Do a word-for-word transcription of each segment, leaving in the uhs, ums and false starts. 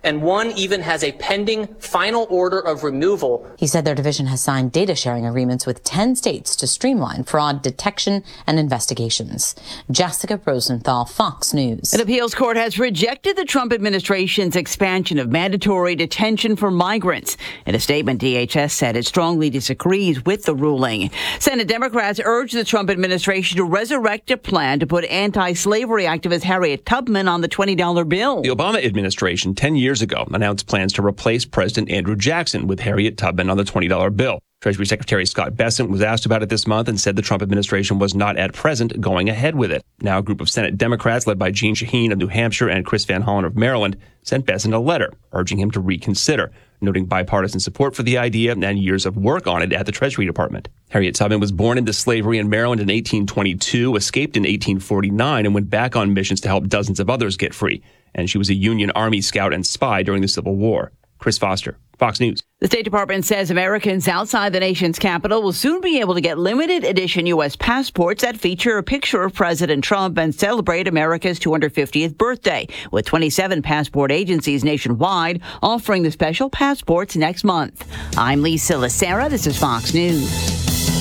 and one even has a pending final order of removal. He said their division has signed data sharing agreements with ten states to streamline fraud detection and investigations. Jessica Rosenthal, Fox News. An appeals court has rejected the Trump administration's expansion of mandatory detention for migrants. In a statement, D H S said it strongly disagrees with the ruling. Senate Democrats urged the Trump administration to resurrect a plan to put anti-slavery activist Harriet Tubman on the twenty dollar bill. The Obama administration ten years ago announced plans to replace President Andrew Jackson with Harriet Tubman on the twenty dollar bill. Treasury Secretary Scott Bessent was asked about it this month and said the Trump administration was not at present going ahead with it. Now a group of Senate Democrats led by Jeanne Shaheen of New Hampshire and Chris Van Hollen of Maryland sent Bessent a letter urging him to reconsider, noting bipartisan support for the idea and years of work on it at the Treasury Department. Harriet Tubman was born into slavery in Maryland in eighteen twenty-two, escaped in eighteen forty-nine, and went back on missions to help dozens of others get free. And she was a Union Army scout and spy during the Civil War. Chris Foster, Fox News. The State Department says Americans outside the nation's capital will soon be able to get limited edition U S passports that feature a picture of President Trump and celebrate America's two hundred fiftieth birthday, with twenty-seven passport agencies nationwide offering the special passports next month. I'm Lisa Lacera. This is Fox News.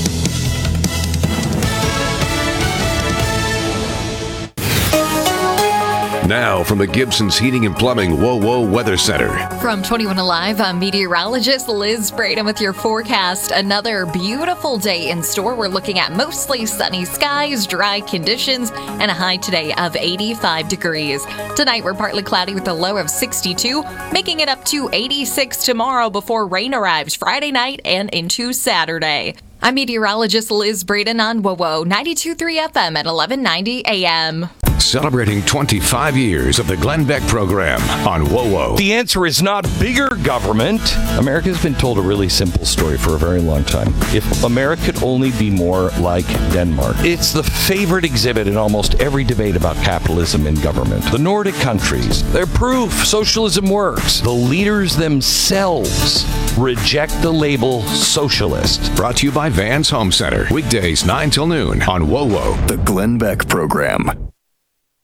Now from the Gibson's Heating and Plumbing Whoa Whoa Weather Center. From twenty-one Alive, I'm meteorologist Liz Braden with your forecast. Another beautiful day in store. We're looking at mostly sunny skies, dry conditions, and a high today of eighty-five degrees. Tonight, we're partly cloudy with a low of sixty-two, making it up to eighty-six tomorrow before rain arrives Friday night and into Saturday. I'm meteorologist Liz Braden on Whoa Whoa ninety-two point three F M at eleven ninety A M. Celebrating twenty-five years of the Glenn Beck program on Whoa Whoa. The answer is not bigger government. America's been told a really simple story for a very long time. If America could only be more like Denmark. It's the favorite exhibit in almost every debate about capitalism in government. The Nordic countries, they're proof socialism works. The leaders themselves reject the label socialist. Brought to you by Vans Home Center. Weekdays nine till noon on Whoa Whoa. The Glenn Beck program.